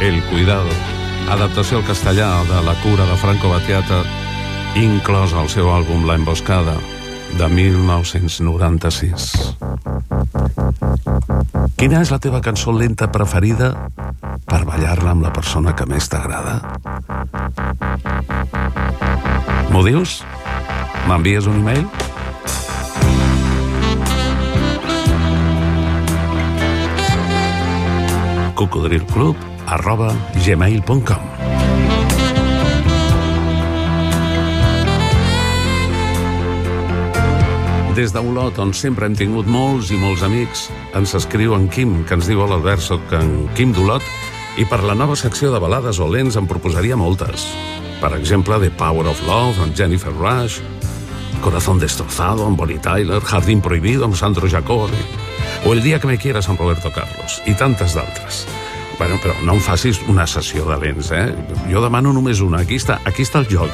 El Cuidado, adaptació al castellà de La cura de Franco Battiato, inclòs al seu àlbum La emboscada, de 1996. Quina és la teva cançó lenta preferida per ballar-la amb la persona que més t'agrada? M'ho dius? M'envies un e-mail? cocodrilclub@gmail.com. Des d'Olot, on sempre hem tingut molts i molts amics, ens escriu en Quim, que ens diu: hola Albert, soc en Quim d'Olot, i per la nova secció de balades o lents em proposaria moltes. Per exemple, The Power of Love, amb Jennifer Rush, Corazón destrozado, amb Bonnie Tyler, Jardín prohibido, amb Sandro Giacobbe, o El día que me quieras, amb Roberto Carlos, i tantes d'altres. Bueno, però no em facis una sessió de lents, Jo demano només una. Aquí està el joc.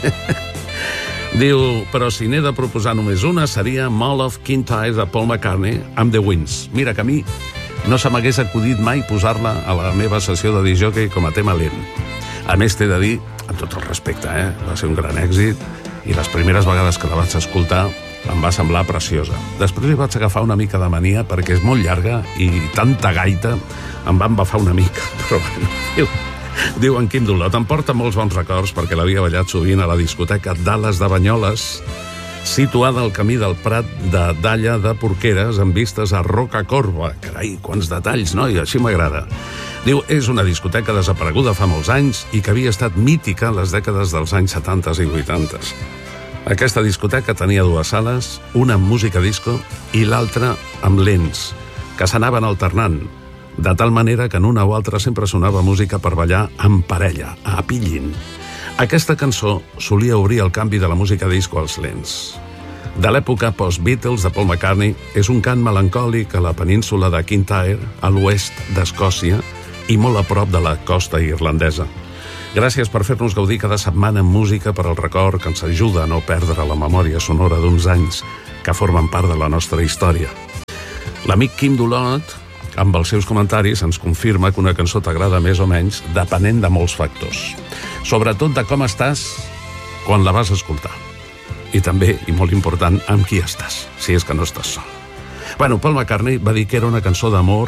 Diu, però si n'he de proposar només una, seria Mall of Kintyre de Paul McCartney amb The Winds. Mira que a mi no se m'hagués acudit mai posar-la a la meva sessió de disc-jockey com a tema lent. A més, t'he de dir, amb tot el respecte, va ser un gran èxit, i les primeres vegades que la vaig escoltar em va semblar preciosa. Després li vaig agafar una mica de mania perquè és molt llarga i tanta gaita em va embafar una mica, però bueno, diu en Quim d'Olot, em porta molts bons records perquè l'havia ballat sovint a la discoteca Dallas de Banyoles, situada al camí del Prat de Dalla de Porqueres, amb vistes a Rocacorba. Carai, quants detalls, no? I així m'agrada. Diu, és una discoteca desapareguda fa molts anys i que havia estat mítica en les dècades dels anys 70 i 80. Aquesta discoteca tenia dues sales, una amb música disco i l'altra amb lents, que s'anaven alternant, de tal manera que en una o altra sempre sonava música per ballar en parella, a pillin. Aquesta cançó solia obrir el canvi de la música disco als lents. De l'època post-Beatles de Paul McCartney, és un cant melancòlic a la península de Kintyre, a l'oest d'Escòcia, i molt a prop de la costa irlandesa. Gràcies per fer-nos gaudir cada setmana amb música per al record que ens ajuda a no perdre la memòria sonora d'uns anys que formen part de la nostra història. L'amic Quim d'Olot, amb els seus comentaris, ens confirma que una cançó t'agrada més o menys depenent de molts factors. Sobretot de com estàs quan la vas escoltar. I també, i molt important, amb qui estàs, si és que no estàs sol. Bueno, Paul McCartney va dir que era una cançó d'amor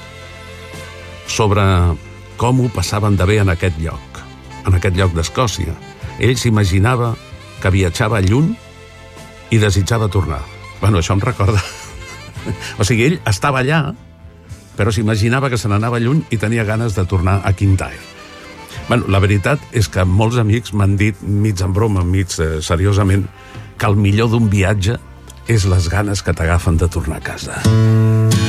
sobre com ho passaven de bé en aquest lloc d'Escòcia. Ell s'imaginava que viatjava lluny i desitjava tornar. Bueno, això em recorda. O sigui, ell estava allà, però s'imaginava que se n'anava lluny i tenia ganes de tornar a Kintyre. Bueno, la veritat és que molts amics m'han dit, mig en broma, mig seriosament, que el millor d'un viatge és les ganes que t'agafen de tornar a casa.